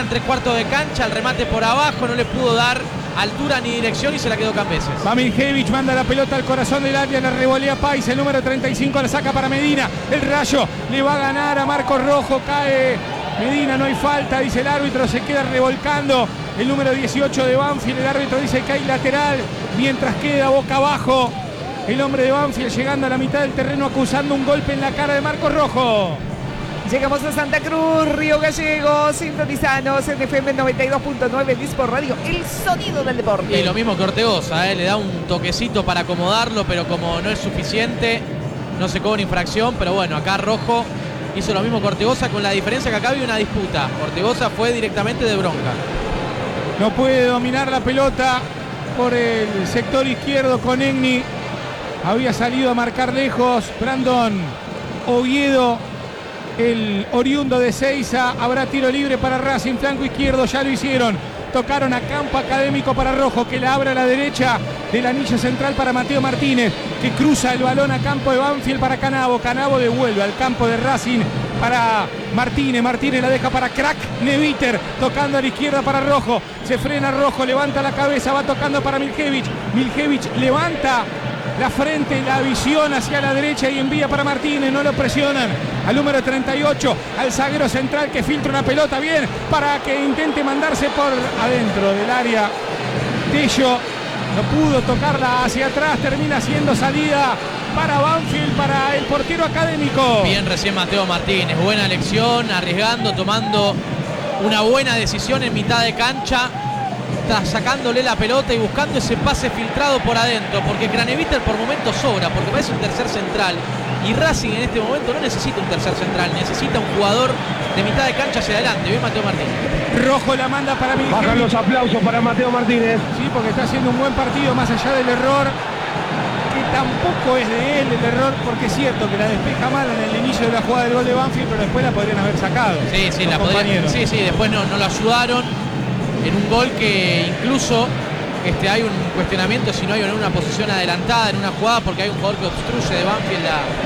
en 3/4 de cancha, el remate por abajo, no le pudo dar altura ni dirección y se la quedó Cambeses. Va Miljevic, manda la pelota al corazón del área, la revolea Pais, el número 35 la saca para Medina. El Rayo le va a ganar a Marcos Rojo, cae Medina, no hay falta, dice el árbitro, se queda revolcando el número 18 de Banfield. El árbitro dice que hay lateral, mientras queda boca abajo el hombre de Banfield llegando a la mitad del terreno acusando un golpe en la cara de Marcos Rojo. Llegamos a Santa Cruz, Río Gallegos, sintonizanos en FM 92.9 Dispor Radio, el sonido del deporte. Y lo mismo que Ortegoza, le da un toquecito para acomodarlo, pero como no es suficiente, no se cobra infracción. Pero bueno, acá Rojo hizo lo mismo que Ortegoza, con la diferencia que acá había una disputa. Ortegoza fue directamente de bronca. No puede dominar la pelota por el sector izquierdo con Egni. Había salido a marcar lejos Brandon Oviedo, el oriundo de Seiza. Habrá tiro libre para Racing, flanco izquierdo, ya lo hicieron. Tocaron a campo académico para Rojo, que la abre a la derecha del anillo central para Mateo Martínez, que cruza el balón a campo de Banfield para Canavo. Canavo devuelve al campo de Racing para Martínez. Martínez la deja para Crack Neviter, tocando a la izquierda para Rojo. Se frena Rojo, levanta la cabeza, va tocando para Miljevic. Miljevic levanta la frente, la visión hacia la derecha y envía para Martínez. No lo presionan al número 38, al zaguero central, que filtra una pelota bien para que intente mandarse por adentro del área. Tello no pudo tocarla hacia atrás, termina siendo salida para Banfield, para el portero académico. Bien recién Mateo Martínez, buena elección, arriesgando, tomando una buena decisión en mitad de cancha, está sacándole la pelota y buscando ese pase filtrado por adentro, porque Craneviter por momentos sobra, porque parece un tercer central, y Racing en este momento no necesita un tercer central, necesita un jugador de mitad de cancha hacia adelante. Bien Mateo Martínez. Rojo la manda para Miljevic. Bajan los aplausos para Mateo Martínez. Sí, porque está haciendo un buen partido más allá del error, que tampoco es de él el error, porque es cierto que la despeja mal en el inicio de la jugada del gol de Banfield, pero después la podrían haber sacado. Sí, la podrían, sí, después no lo ayudaron en un gol que incluso hay un cuestionamiento si no hay una posición adelantada en una jugada, porque hay un jugador que obstruye de Banfield,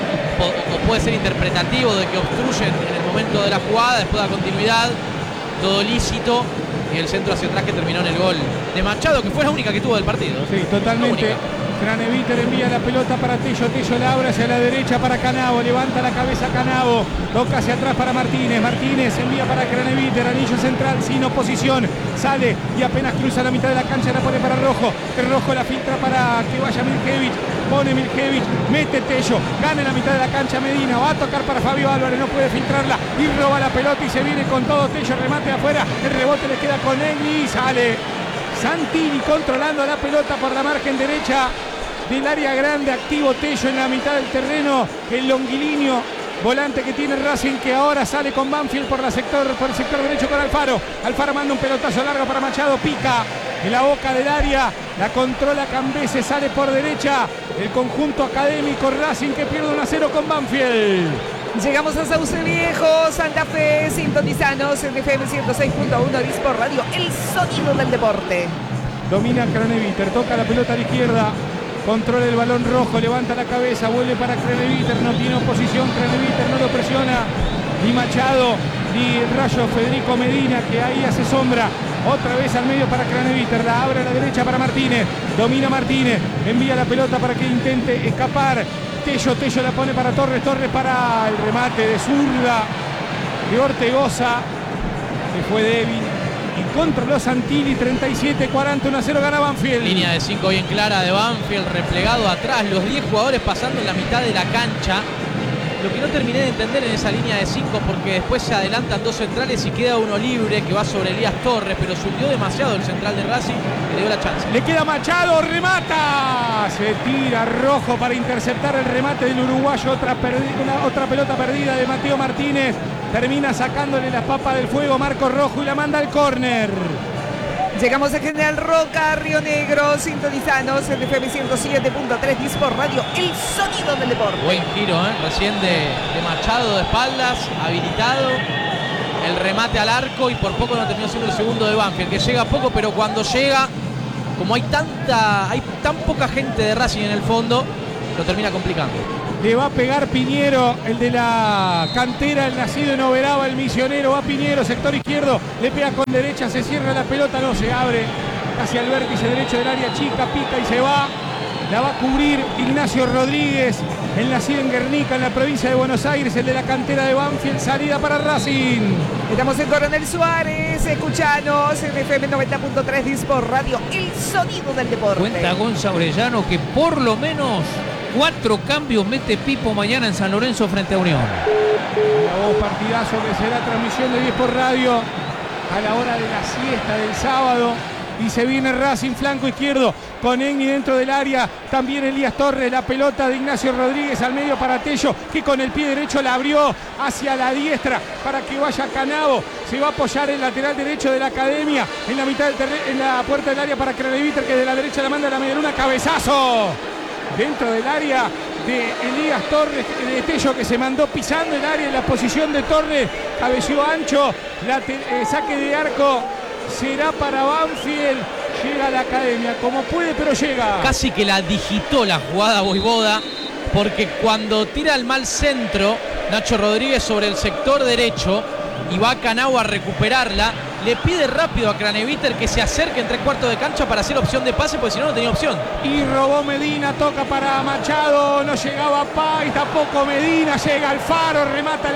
o puede ser interpretativo de que obstruyen en el momento de la jugada, después da continuidad, todo lícito, y el centro hacia atrás que terminó en el gol de Machado, que fue la única que tuvo del partido. Sí, totalmente. Craneviter envía la pelota para Tello, Tello la abre hacia la derecha para Canavo, levanta la cabeza Canavo, toca hacia atrás para Martínez, Martínez envía para Craneviter, anillo central sin oposición, sale y apenas cruza la mitad de la cancha la pone para Rojo, el Rojo la filtra para que vaya Miljevic, pone Miljevic, mete Tello, gana en la mitad de la cancha Medina, va a tocar para Fabio Álvarez, no puede filtrarla y roba la pelota y se viene con todo Tello, remate afuera, el rebote le queda con Egni y sale Santini controlando la pelota por la margen derecha del área grande, activo Tello en la mitad del terreno, el longilíneo volante que tiene Racing, que ahora sale con Banfield por el sector derecho con Alfaro. Alfaro manda un pelotazo largo para Machado, pica en la boca del área, la controla Cambeses, sale por derecha el conjunto académico Racing, que pierde 1-0 con Banfield. Llegamos a Sauce Viejo, Santa Fe, sintonizanos en FM 106.1 Dispor Radio, el sonido del deporte. Domina Craneviter, toca la pelota a la izquierda, controla el balón Rojo, levanta la cabeza, vuelve para Craneviter, no tiene oposición, Craneviter no lo presiona, ni Machado, ni el Rayo Federico Medina, que ahí hace sombra. Otra vez al medio para Craneviter, la abre a la derecha para Martínez, domina Martínez, envía la pelota para que intente escapar. Tello la pone para Torres para el remate de zurda de Ortegoza, que fue débil y controló Santilli. 37-40, 1-0 gana Banfield. Línea de 5 bien clara de Banfield, replegado atrás, los 10 jugadores pasando en la mitad de la cancha. Lo que no terminé de entender en esa línea de 5, porque después se adelantan dos centrales y queda uno libre que va sobre Elías Torres, pero subió demasiado el central de Racing y le dio la chance. Le queda Machado, remata, se tira Rojo para interceptar el remate del uruguayo. Otra pelota perdida de Mateo Martínez, termina sacándole las papas del fuego Marcos Rojo y la manda al córner. Llegamos a General Roca, Río Negro, sintonizanos en FM 107.3 Dispor Radio, el sonido del deporte. Buen giro, recién de Machado de espaldas, habilitado, el remate al arco y por poco no terminó siendo el segundo de Banfield, que llega poco, pero cuando llega, como hay tan poca gente de Racing en el fondo, lo termina complicando. Le va a pegar Piñero, el de la cantera, el nacido en Oberaba, el misionero. Va Piñero, sector izquierdo, le pega con derecha, se cierra la pelota, no se abre. Hacia el vértice derecho del área chica, pica y se va. La va a cubrir Ignacio Rodríguez, el nacido en Guernica, en la provincia de Buenos Aires, el de la cantera de Banfield. Salida para Racing. Estamos en Coronel Suárez, escuchanos en FM 90.3 Dispor Radio, el sonido del deporte. Cuenta Gonza Orellano que por lo menos 4 cambios mete Pipo mañana en San Lorenzo frente a Unión. La voz partidazo que será transmisión de Dispor Radio a la hora de la siesta del sábado. Y se viene Racing, flanco izquierdo, con Egni dentro del área, también Elías Torres, la pelota de Ignacio Rodríguez al medio para Tello, que con el pie derecho la abrió hacia la diestra para que vaya Canavo. Se va a apoyar el lateral derecho de la Academia en la mitad del terreno, en la puerta del área para Craneviter, que de la derecha la manda a la medialuna. Cabezazo dentro del área de Elías Torres, de Tello, que se mandó pisando el área en la posición de Torres, cabeció ancho, saque de arco. Será para Banfield. Llega a la Academia como puede, pero llega. Casi que la digitó la jugada Voivoda, porque cuando tira el mal centro Nacho Rodríguez sobre el sector derecho y va Canavo a recuperarla, le pide rápido a Craneviter que se acerque en 3/4 de cancha para hacer opción de pase, porque si no, no tenía opción. Y robó Medina, toca para Machado, no llegaba Pais, tampoco Medina, llega Alfaro, remata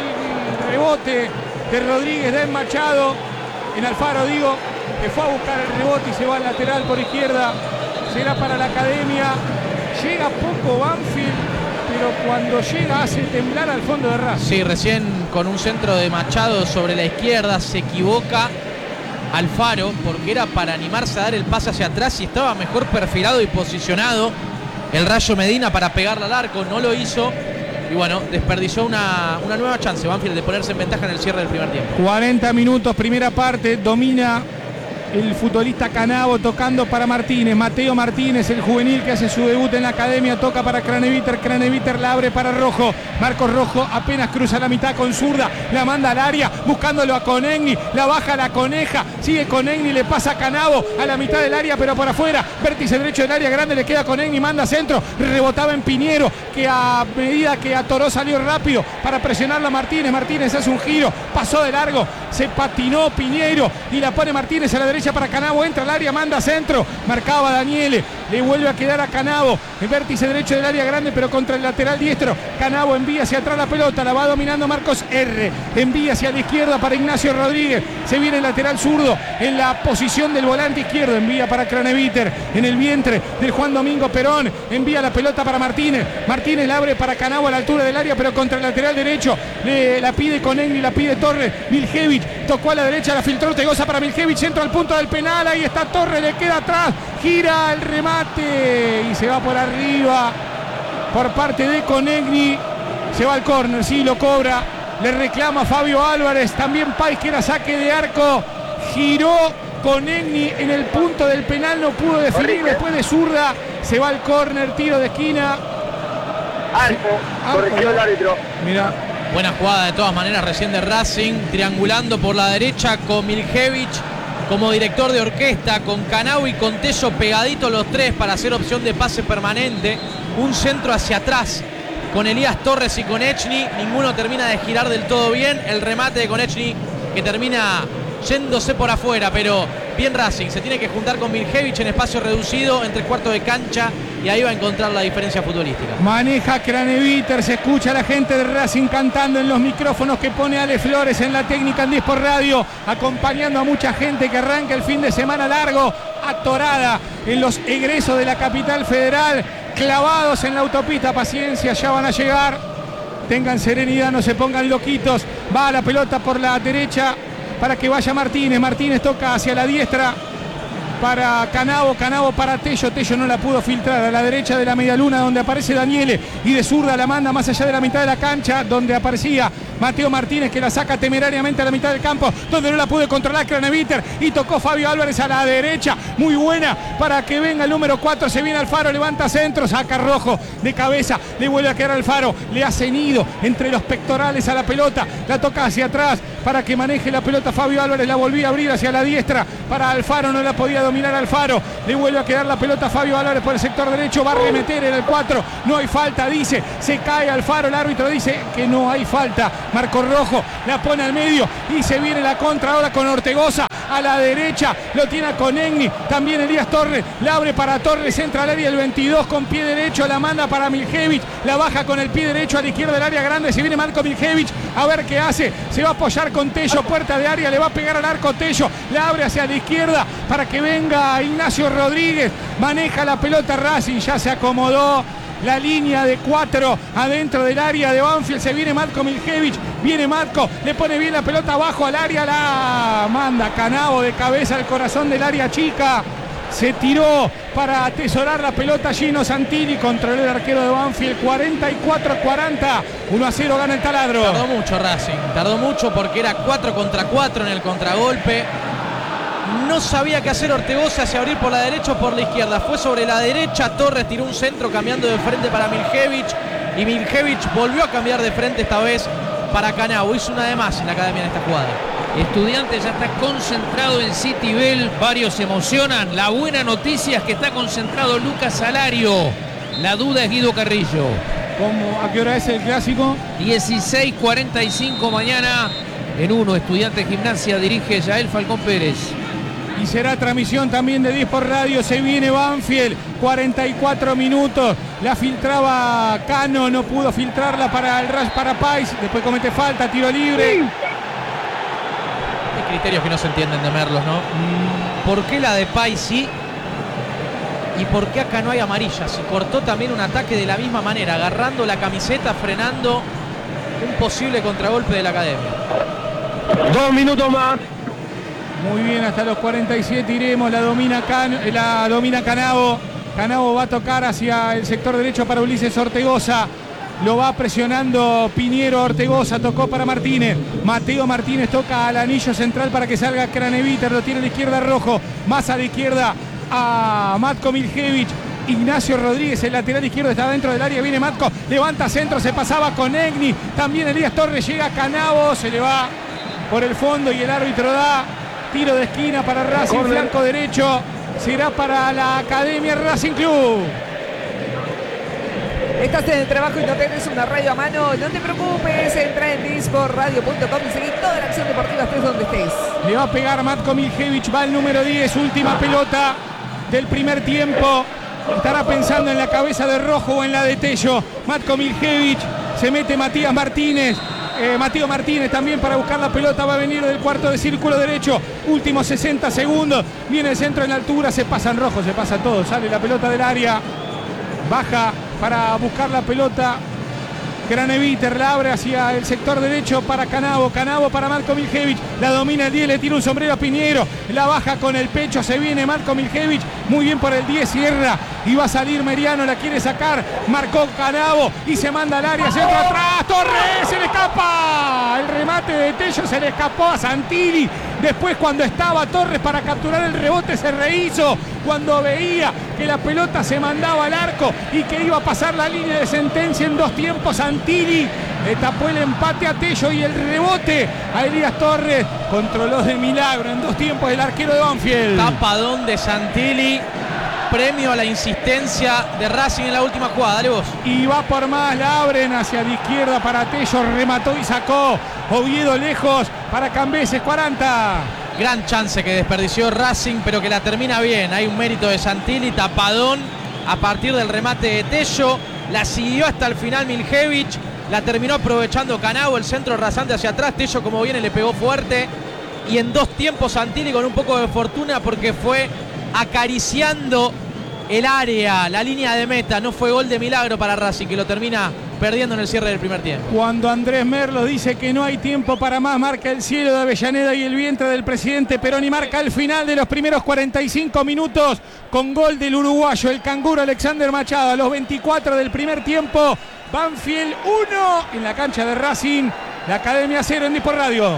el rebote de Rodríguez de Machado. En Alfaro, digo, que fue a buscar el rebote y se va al lateral por izquierda. Será para la Academia. Llega poco Banfield, pero cuando llega hace temblar al fondo de Racing. Sí, recién con un centro de Machado sobre la izquierda se equivoca Alfaro, porque era para animarse a dar el pase hacia atrás y estaba mejor perfilado y posicionado el Rayo Medina para pegarle al arco. No lo hizo. Y bueno, desperdició una nueva chance Banfield de ponerse en ventaja en el cierre del primer tiempo. 40 minutos, primera parte, domina el futbolista Canavo, tocando para Martínez. Mateo Martínez, el juvenil que hace su debut en la Academia, toca para Craneviter. Craneviter la abre para Rojo. Marcos Rojo apenas cruza la mitad con zurda, la manda al área, buscándolo a Conegni, la baja la Coneja, sigue Conegni, le pasa a Canavo a la mitad del área, pero por afuera, vértice derecho del área grande, le queda Conegni, manda centro, rebotaba en Piñero, que a medida que atoró salió rápido para presionarlo a Martínez. Martínez hace un giro, pasó de largo, se patinó Piñero y la pone Martínez a la derecha para Canavo, entra al área, manda centro, marcaba Daniele, le vuelve a quedar a Canavo, el vértice derecho del área grande, pero contra el lateral diestro. Canavo envía hacia atrás la pelota, la va dominando Marcos R, envía hacia la izquierda para Ignacio Rodríguez, se viene el lateral zurdo en la posición del volante izquierdo, envía para Craneviter, en el vientre del Juan Domingo Perón, envía la pelota para Martínez, Martínez la abre para Canavo a la altura del área, pero contra el lateral derecho, la pide Conegni, la pide Torres, Miljevic, tocó a la derecha, la filtró Ortegoza para Miljevic, centro al punto del penal, ahí está Torres, le queda atrás, gira el remate y se va por arriba por parte de Conegni. Se va al córner, sí, lo cobra, le reclama Fabio Álvarez, también Pais, que era saque de arco, giró Conegni en el punto del penal, no pudo definir, después de zurda, se va al córner, tiro de esquina. Corrigió el árbitro. Mira, Buena jugada de todas maneras recién de Racing, triangulando por la derecha con Miljevic como director de orquesta, con Canavo y con Tello pegaditos los tres para hacer opción de pase permanente. Un centro hacia atrás con Elías Torres y Konechny, ninguno termina de girar del todo bien. El remate de Konechny que termina yéndose por afuera, pero bien Racing, se tiene que juntar con Miljevic en espacio reducido, en 3/4 de cancha, y ahí va a encontrar la diferencia futbolística. maneja Craneviter, se escucha a la gente de Racing cantando en los micrófonos que pone Ale Flores en la técnica en Dispor Radio, acompañando a mucha gente que arranca el fin de semana largo, atorada en los egresos de la capital federal, clavados en la autopista. Paciencia, ya van a llegar, tengan serenidad, no se pongan loquitos. Va la pelota por la derecha para que vaya Martínez. Martínez toca hacia la diestra para Canavo, Canavo para Tello, Tello no la pudo filtrar a la derecha de la medialuna donde aparece Daniele, y de zurda la manda más allá de la mitad de la cancha donde aparecía Mateo Martínez, que la saca temerariamente a la mitad del campo donde no la pudo controlar Craneviter, y tocó Fabio Álvarez a la derecha, muy buena para que venga el número 4, se viene Alfaro, levanta centro, saca Rojo de cabeza, le vuelve a quedar Alfaro, le hace nido entre los pectorales a la pelota, la toca hacia atrás para que maneje la pelota Fabio Álvarez, la volvía a abrir hacia la diestra para Alfaro, no la podía dominar Alfaro, le vuelve a quedar la pelota Fabio Álvarez por el sector derecho, va a remeter en el 4, no hay falta, dice, se cae Alfaro, el árbitro dice que no hay falta, marco rojo, la pone al medio y se viene la contra ahora con Ortegoza a la derecha, lo tiene con Egni, también Elías Torres, la abre para Torres, entra al área el 22 con pie derecho, la manda para Miljevic, la baja con el pie derecho a la izquierda del área grande, se viene Marco Miljevic, a ver qué hace, se va a apoyar con Tello, puerta de área, le va a pegar al arco Tello, la abre hacia la izquierda para que venga Ignacio Rodríguez, maneja la pelota Racing, ya se acomodó la línea de 4 adentro del área de Banfield, se viene Marco Miljevic, viene Marco, le pone bien la pelota abajo al área, la manda Canavo de cabeza al corazón del área chica, se tiró para atesorar la pelota Gino Santilli, controló el arquero de Banfield, 44-40, 1-0 gana el Taladro. Tardó mucho Racing, tardó mucho porque era 4 contra 4 en el contragolpe. No sabía qué hacer Ortegoza, hacia abrir por la derecha o por la izquierda. Fue sobre la derecha, Torres tiró un centro cambiando de frente para Miljevic. Y Miljevic volvió a cambiar de frente esta vez para Canavo. Hizo una de más en la academia en esta jugada. Estudiantes ya está concentrado en City Bell. Varios se emocionan. La buena noticia es que está concentrado Lucas Salario. La duda es Guido Carrillo. ¿A qué hora es el clásico? 16:45 mañana. En 1, Estudiantes Gimnasia, dirige Yael Falcón Pérez. Y será transmisión también de 10 por radio. Se viene Banfield, 44 minutos. La filtraba Cano, no pudo filtrarla para el Rush para Pais. Después comete falta, tiro libre. Hay criterios que no se entienden de Merlos, ¿no? ¿Por qué la de Pais sí? ¿Y por qué acá no hay amarilla? Se cortó también un ataque de la misma manera, agarrando la camiseta, frenando un posible contragolpe de la academia. 2 minutos más. Muy bien, hasta los 47 iremos, la domina Canavo. Canavo va a tocar hacia el sector derecho para Ulises Ortegoza. Lo va presionando Piñero Ortegoza, tocó para Martínez. Mateo Martínez toca al anillo central para que salga Craneviter, lo tiene a la izquierda Rojo. Más a la izquierda a Matko Miljevic. Ignacio Rodríguez, el lateral izquierdo, está dentro del área, viene Matko, levanta centro, se pasaba con Egni. También Elías Torres, llega Canavo, se le va por el fondo y el árbitro da tiro de esquina para Racing, flanco derecho, será para la Academia Racing Club. Estás en el trabajo y no tenés una radio a mano, no te preocupes, entra en disporradio.com y seguí toda la acción deportiva, estés donde estés. Le va a pegar Matko Miljevic, va el número 10, última pelota del primer tiempo. Estará pensando en la cabeza de Rojo o en la de Tello. Matko Miljevic, se mete Matías Martínez. Mateo Martínez también para buscar la pelota, va a venir del cuarto de círculo derecho, últimos 60 segundos, viene el centro en altura, se pasa en Rojo, se pasa todo, sale la pelota del área, baja para buscar la pelota, Craneviter la abre hacia el sector derecho para Canavo, Canavo para Marco Miljevic, la domina el 10, le tira un sombrero a Piñero, la baja con el pecho, se viene Marco Miljevic, muy bien por el 10, cierra y va a salir Meriano, la quiere sacar, marcó Canavo y se manda al área, centro atrás, Torres, se le escapa, el remate de Tello se le escapó a Santilli, después cuando estaba Torres para capturar el rebote se rehizo, cuando veía que la pelota se mandaba al arco y que iba a pasar la línea de sentencia en 2 tiempos, Santilli le tapó el empate a Tello y el rebote a Elías Torres, controló de milagro en 2 tiempos el arquero de Banfield. Tapadón de Santilli, premio a la insistencia de Racing en la última jugada, dale vos. Y va por más, la abren hacia la izquierda para Tello, remató y sacó, Oviedo lejos para Cambeses, 40. Gran chance que desperdició Racing, pero que la termina bien. Hay un mérito de Santilli, tapadón a partir del remate de Tello. La siguió hasta el final Miljevic, la terminó aprovechando Canavo, el centro rasante hacia atrás. Tello, como viene, le pegó fuerte. Y en 2 tiempos Santilli con un poco de fortuna porque fue acariciando el área, la línea de meta. No fue gol de milagro para Racing, que lo termina perdiendo en el cierre del primer tiempo. Cuando Andrés Merlo dice que no hay tiempo para más, marca el cielo de Avellaneda y el vientre del presidente Perón y marca el final de los primeros 45 minutos con gol del uruguayo, el canguro Alexander Machado, a los 24 del primer tiempo. Banfield 1 en la cancha de Racing, la Academia 0 en Dispor Radio.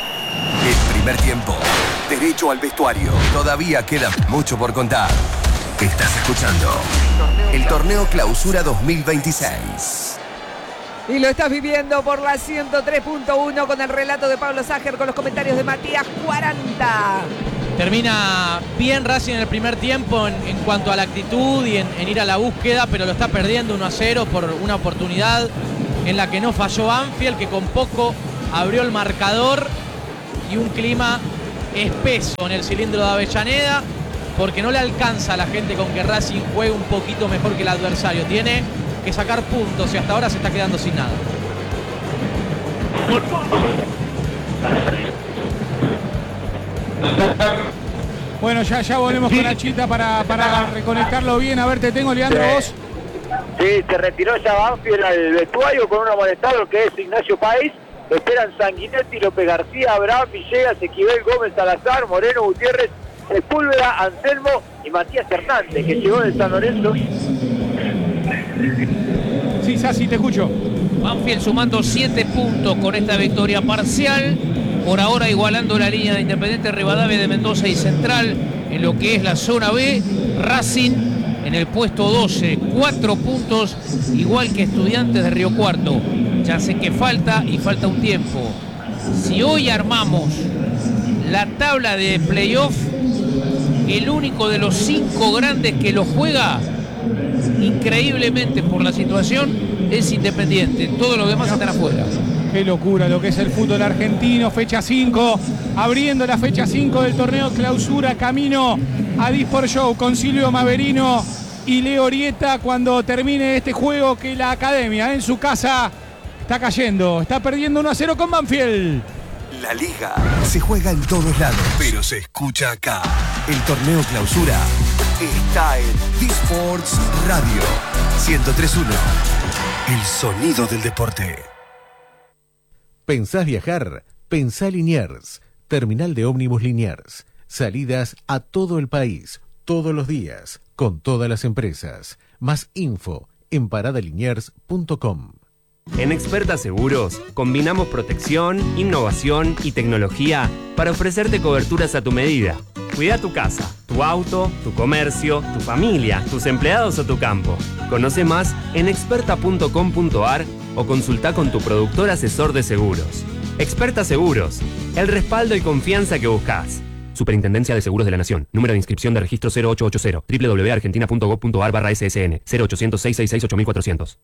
El primer tiempo, derecho al vestuario. Todavía queda mucho por contar. Estás escuchando el Torneo Clausura 2026. Y lo estás viviendo por la 103.1 con el relato de Pablo Ságer, con los comentarios de Matías 40. Termina bien Racing en el primer tiempo en cuanto a la actitud y en ir a la búsqueda, pero lo está perdiendo 1-0 por una oportunidad en la que no falló Banfield, que con poco abrió el marcador, y un clima espeso en el cilindro de Avellaneda, porque no le alcanza a la gente con que Racing juegue un poquito mejor que el adversario. Tiene que sacar puntos y hasta ahora se está quedando sin nada. Bueno, ya volvemos con Nachita para reconectarlo bien. A ver, te tengo, Leandro, vos. Sí, se retiró ya Banfield al vestuario con un amonestado que es Ignacio Páez. Esperan Sanguinetti, López García, Abraham, Villegas, Esquivel, Gómez, Salazar, Moreno, Gutiérrez, Sepúlveda, Anselmo y Matías Hernández, que llegó de San Lorenzo. Sí, Sassi, te escucho. Banfield sumando 7 puntos con esta victoria parcial. Por ahora igualando la línea de Independiente Rivadavia, de Mendoza y Central en lo que es la zona B. Racing en el puesto 12, 4 puntos, igual que Estudiantes de Río Cuarto. Ya sé que falta un tiempo. Si hoy armamos la tabla de playoff, el único de los 5 grandes que lo juega, increíblemente por la situación, es Independiente. Todos los demás están afuera. Qué locura lo que es el fútbol argentino. Fecha 5, abriendo la fecha 5 del torneo Clausura, camino a Disport Show con Silvio Maverino y Leo Orieta cuando termine este juego, que la Academia en su casa está cayendo, está perdiendo 1-0 con Banfield. La Liga se juega en todos lados, pero se escucha acá. El torneo Clausura está en Disports Radio 103.1. El sonido del deporte. ¿Pensás viajar? Pensá Liniers. Terminal de ómnibus Liniers. Salidas a todo el país, todos los días, con todas las empresas. Más info en paradaliniers.com. En Experta Seguros combinamos protección, innovación y tecnología para ofrecerte coberturas a tu medida. Cuida tu casa, tu auto, tu comercio, tu familia, tus empleados o tu campo. Conoce más en experta.com.ar o consulta con tu productor asesor de seguros. Experta Seguros, el respaldo y confianza que buscas. Superintendencia de Seguros de la Nación. Número de inscripción de registro 0880 www.argentina.gov.ar/SSN 0800-666-8400.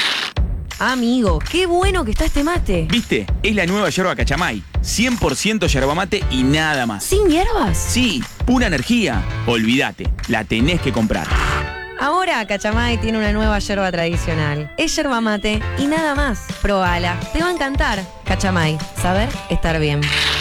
Amigo, qué bueno que está este mate. ¿Viste? Es la nueva yerba Cachamay. 100% yerba mate y nada más. ¿Sin hierbas? Sí, pura energía. Olvídate, la tenés que comprar. Ahora Cachamay tiene una nueva yerba tradicional. Es yerba mate y nada más. Probala, te va a encantar. Cachamay, saber estar bien.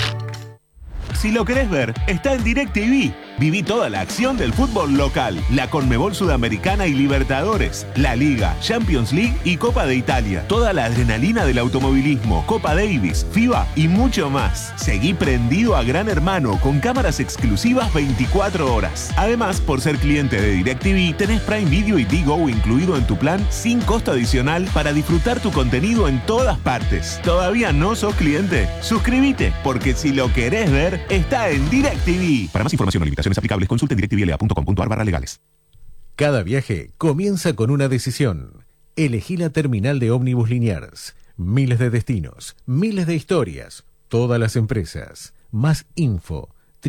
Si lo querés ver, está en DirecTV. Viví toda la acción del fútbol local, la Conmebol Sudamericana y Libertadores, la Liga, Champions League y Copa de Italia. Toda la adrenalina del automovilismo, Copa Davis, FIBA y mucho más. Seguí prendido a Gran Hermano con cámaras exclusivas 24 horas. Además, por ser cliente de DirecTV, tenés Prime Video y Digo incluido en tu plan sin costo adicional para disfrutar tu contenido en todas partes. ¿Todavía no sos cliente? Suscríbete, porque si lo querés ver, está en DirecTV. Para más información o limitaciones aplicables, consulta en directvla.com.ar/legales. Cada viaje comienza con una decisión. Elegí la terminal de ómnibus Liniers. Miles de destinos, miles de historias, todas las empresas. Más info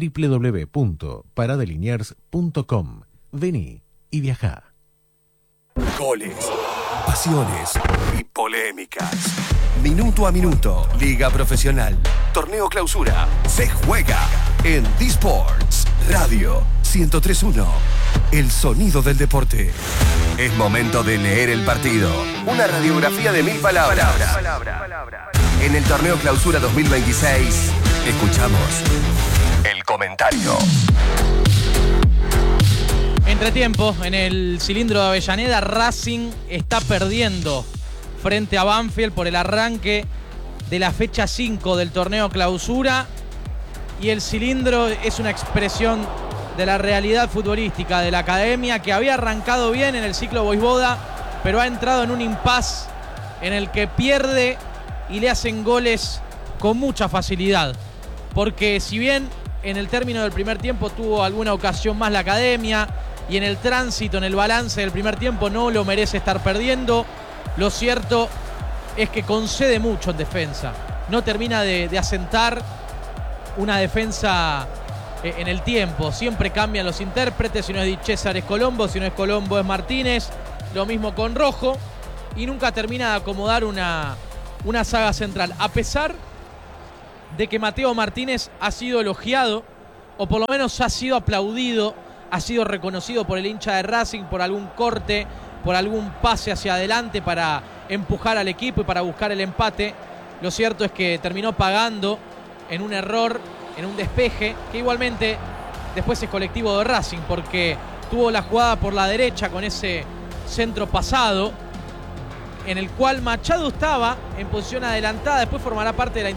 www.paradaliniers.com. Vení y viajá. Goles, pasiones y polémicas. Minuto a minuto, Liga Profesional, Torneo Clausura, se juega en Disports Radio 103.1. El sonido del deporte. Es momento de leer el partido. Una radiografía de 1000 palabras. En el Torneo Clausura 2026, escuchamos el comentario. Entretiempo, en el cilindro de Avellaneda, Racing está perdiendo frente a Banfield por el arranque de la fecha 5 del Torneo Clausura, y el cilindro es una expresión de la realidad futbolística de la Academia, que había arrancado bien en el ciclo Voivoda, pero ha entrado en un impasse en el que pierde y le hacen goles con mucha facilidad, porque si bien en el término del primer tiempo tuvo alguna ocasión más la Academia, y en el tránsito, en el balance del primer tiempo, no lo merece estar perdiendo, lo cierto es que concede mucho en defensa. No termina de asentar una defensa en el tiempo. Siempre cambian los intérpretes. Si no es Di César es Colombo, si no es Colombo es Martínez. Lo mismo con Rojo. Y nunca termina de acomodar una saga central. A pesar de que Mateo Martínez ha sido elogiado, o por lo menos ha sido aplaudido, ha sido reconocido por el hincha de Racing por algún corte, por algún pase hacia adelante para empujar al equipo y para buscar el empate. Lo cierto es que terminó pagando en un error, en un despeje, que igualmente después es colectivo de Racing, porque tuvo la jugada por la derecha con ese centro pasado, en el cual Machado estaba en posición adelantada, después formará parte de la